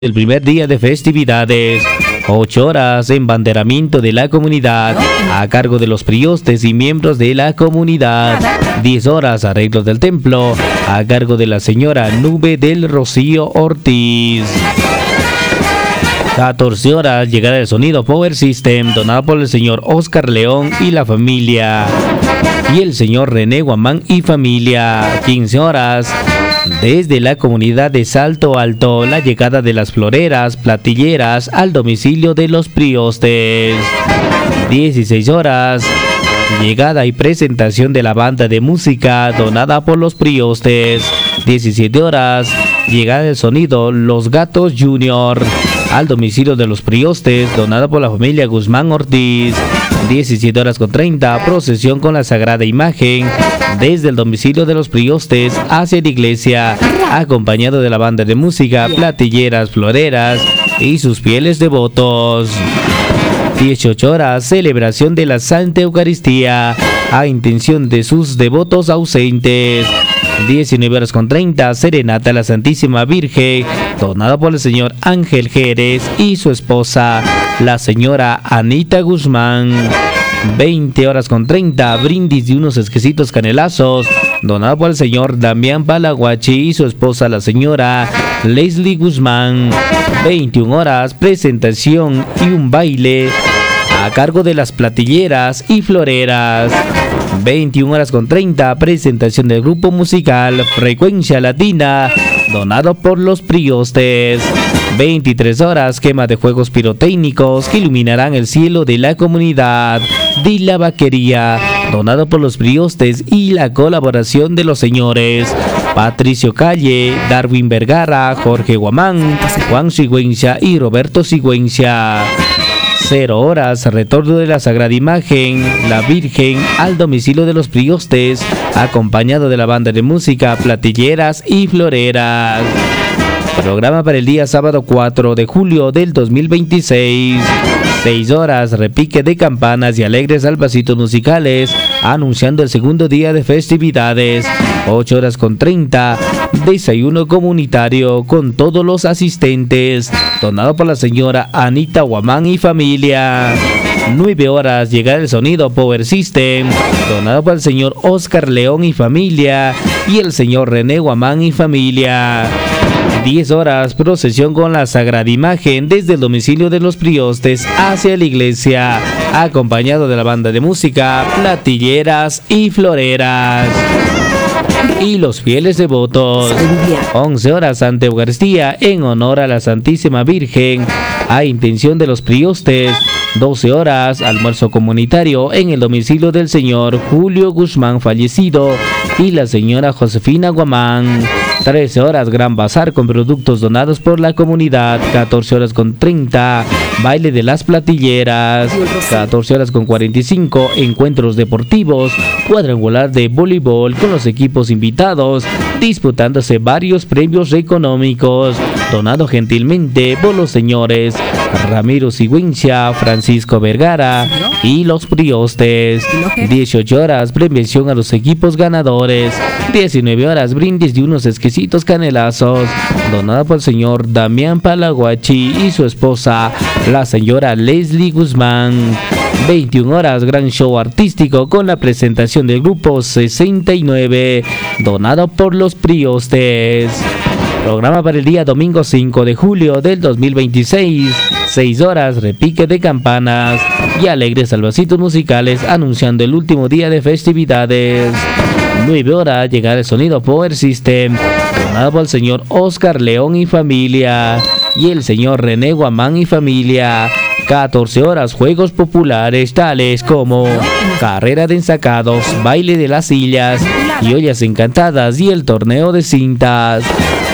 El primer día de festividades, 8 horas, embanderamiento de la comunidad a cargo de los priostes y miembros de la comunidad. 10 horas, arreglos del templo a cargo de la señora Nube del Rocío Ortiz. 14 horas, llegada del sonido Power System, donado por el señor Oscar León y la familia. Y el señor René Guamán y familia. 15 horas, desde la comunidad de Salto Alto, la llegada de las floreras platilleras al domicilio de los priostes. 16 horas, llegada y presentación de la banda de música donada por los priostes. 17 horas, llegada del sonido Los Gatos Junior al domicilio de los priostes, donado por la familia Guzmán Ortiz. 17 horas con 30, procesión con la Sagrada Imagen desde el domicilio de los priostes hacia la iglesia, acompañado de la banda de música, platilleras, floreras y sus fieles devotos. 18 horas, celebración de la Santa Eucaristía a intención de sus devotos ausentes. 19 horas con 30, serenata a la Santísima Virgen, donada por el señor Ángel Jerez y su esposa, la señora Anita Guzmán. 20 horas con 30, brindis de unos exquisitos canelazos, donado por el señor Damián Palaguachi y su esposa, la señora Leslie Guzmán. 21 horas, presentación y un baile a cargo de las platilleras y floreras. 21 horas con 30, presentación del grupo musical Frecuencia Latina, donado por los priostes. 23 horas, quema de fuegos pirotécnicos que iluminarán el cielo de la comunidad de La Vaquería, donado por los priostes y la colaboración de los señores Patricio Calle, Darwin Vergara, Jorge Guamán, Juan Sigüenza y Roberto Sigüenza. 0 horas, retorno de la Sagrada Imagen, la Virgen, al domicilio de los priostes, acompañado de la banda de música, platilleras y floreras. Programa para el día sábado 4 de julio del 2026. 6 horas, repique de campanas y alegres albacitos musicales, anunciando el segundo día de festividades. 8 horas con 30, desayuno comunitario con todos los asistentes, donado por la señora Anita Guamán y familia. 9 horas, llegada el sonido Power System, donado por el señor Oscar León y familia y el señor René Guamán y familia. 10 horas, procesión con la Sagrada Imagen desde el domicilio de los priostes hacia la iglesia, acompañado de la banda de música, platilleras y floreras y los fieles devotos. 11 horas, Santa Eucaristía en honor a la Santísima Virgen a intención de los priostes. 12 horas, almuerzo comunitario en el domicilio del señor Julio Guzmán fallecido y la señora Josefina Guamán. 13 horas, gran bazar con productos donados por la comunidad. 14 horas con 30, baile de las platilleras. 14 horas con 45, encuentros deportivos, cuadrangular de voleibol con los equipos invitados, disputándose varios premios económicos, donado gentilmente por los señores Ramiro Sigüenza, Francisco Vergara y los priostes. 18 horas, premiación a los equipos ganadores. 19 horas, brindis de unos exquisitos canelazos, donada por el señor Damián Palaguachi y su esposa, la señora Leslie Guzmán. 21 horas, gran show artístico con la presentación del grupo 69, donado por los priostes. Programa para el día domingo 5 de julio del 2026. 6 horas, repique de campanas y alegres albacitos musicales anunciando el último día de festividades. 9 horas, llegar el sonido Power System, donado por el señor Oscar León y familia y el señor René Guamán y familia. 14 horas, juegos populares tales como carrera de ensacados, baile de las sillas y ollas encantadas y el torneo de cintas.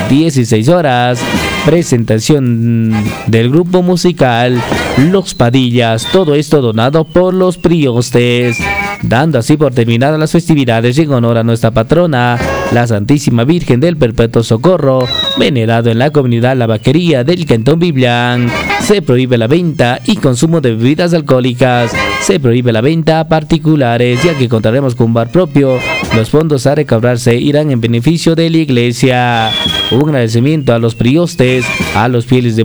16 horas, presentación del grupo musical Los Padillas, todo esto donado por los priostes, dando así por terminadas las festividades en honor a nuestra patrona, la Santísima Virgen del Perpetuo Socorro, venerado en la comunidad La Vaquería del Cantón Biblián. Se prohíbe la venta y consumo de bebidas alcohólicas. Se prohíbe la venta a particulares, ya que contaremos con un bar propio. Los fondos a recabarse irán en beneficio de la iglesia. Un agradecimiento a los priostes a los fieles